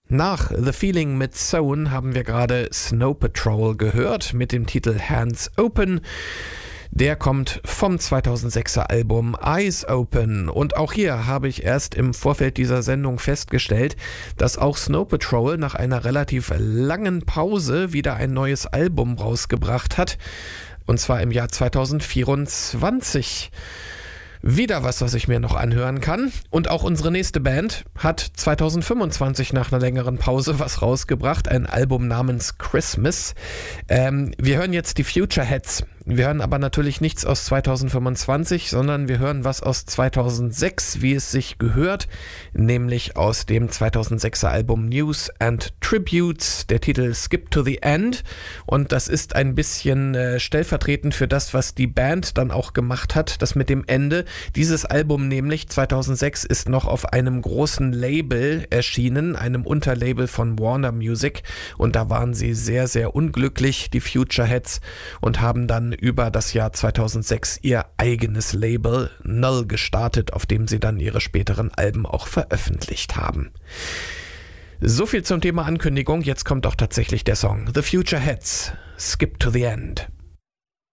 Nach The Feeling mit Zone haben wir gerade Snow Patrol gehört mit dem Titel Hands Open. Der kommt vom 2006er Album Eyes Open. Und auch hier habe ich erst im Vorfeld dieser Sendung festgestellt, dass auch Snow Patrol nach einer relativ langen Pause wieder ein neues Album rausgebracht hat. Und zwar im Jahr 2024. Wieder was ich mir noch anhören kann. Und auch unsere nächste Band hat 2025 nach einer längeren Pause was rausgebracht. Ein Album namens Christmas. Wir hören jetzt die Futureheads. Wir hören aber natürlich nichts aus 2025, sondern wir hören was aus 2006, wie es sich gehört, nämlich aus dem 2006er Album News and Tributes, der Titel Skip to the End. Und das ist ein bisschen stellvertretend für das, was die Band dann auch gemacht hat, das mit dem Ende. Dieses Album nämlich 2006 ist noch auf einem großen Label erschienen, einem Unterlabel von Warner Music. Und da waren sie sehr, sehr unglücklich, die Futureheads, und haben dann über das Jahr 2006 ihr eigenes Label Null gestartet, auf dem sie dann ihre späteren Alben auch veröffentlicht haben. So viel zum Thema Ankündigung, jetzt kommt auch tatsächlich der Song The Futureheads, Skip to the End.